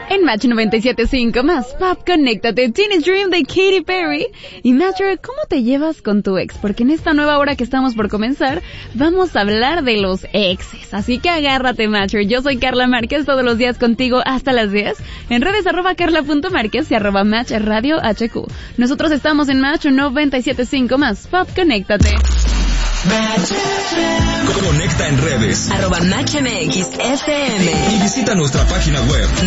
En Match 97.5 más Pop, conéctate, Teenage Dream de Katy Perry. Y Matcher, ¿cómo te llevas con tu ex? Porque en esta nueva hora que estamos por comenzar, vamos a hablar de los exes. Así que agárrate, Matcher. Yo soy Carla Márquez, todos los días contigo hasta las 10. En redes @carla.márquez y @Match Radio HQ. Nosotros estamos en Match 97.5 más Pop, conéctate. Conecta en redes @MatchMXFM y visita nuestra página web